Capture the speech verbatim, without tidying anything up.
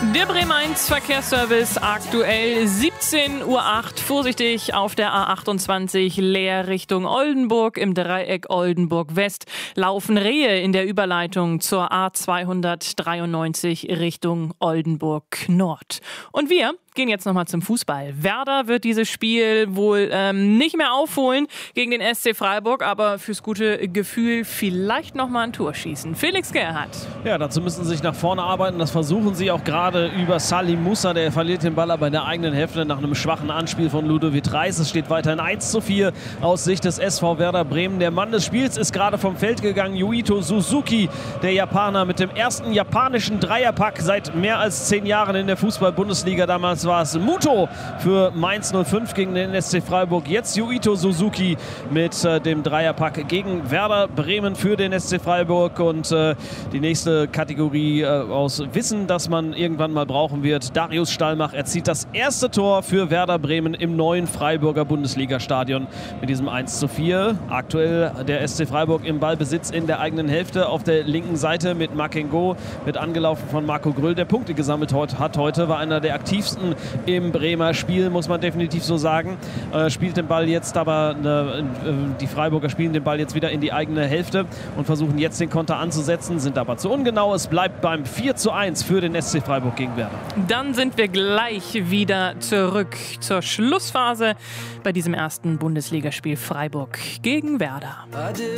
Der Bremen eins Verkehrsservice, aktuell siebzehn Uhr acht. Vorsichtig auf der A achtundzwanzig leer Richtung Oldenburg. Im Dreieck Oldenburg West laufen Rehe in der Überleitung zur A zweihundertdreiundneunzig Richtung Oldenburg Nord. Und wir gehen jetzt nochmal zum Fußball. Werder wird dieses Spiel wohl ähm, nicht mehr aufholen gegen den S C Freiburg, aber fürs gute Gefühl vielleicht nochmal ein Tor schießen. Felix Gerhardt. Ja, dazu müssen sie sich nach vorne arbeiten. Das versuchen sie auch gerade über Salim Musa. Der verliert den Ball aber in der eigenen Hälfte nach einem schwachen Anspiel von Ludovic Reis. Es steht weiterhin eins zu vier aus Sicht des S V Werder Bremen. Der Mann des Spiels ist gerade vom Feld gegangen. Yuito Suzuki, der Japaner, mit dem ersten japanischen Dreierpack seit mehr als zehn Jahren in der Fußball-Bundesliga. Damals war es Muto für Mainz null fünf gegen den S C Freiburg. Jetzt Yuito Suzuki mit äh, dem Dreierpack gegen Werder Bremen für den S C Freiburg. Und äh, die nächste Kategorie äh, aus Wissen, das man irgendwann mal brauchen wird. Darius Stallmach erzielt das erste Tor für Werder Bremen im neuen Freiburger Bundesliga-Stadion mit diesem eins zu vier. Aktuell der S C Freiburg im Ballbesitz in der eigenen Hälfte auf der linken Seite mit Makengo, wird angelaufen von Marco Grüll, der Punkte gesammelt hat heute, war einer der aktivsten im Bremer Spiel, muss man definitiv so sagen. Äh, spielt den Ball jetzt aber, äh, die Freiburger spielen den Ball jetzt wieder in die eigene Hälfte und versuchen jetzt den Konter anzusetzen, sind aber zu ungenau. Es bleibt beim vier zu eins für den S C Freiburg gegen Werder. Dann sind wir gleich wieder zurück zur Schlussphase bei diesem ersten Bundesligaspiel Freiburg gegen Werder.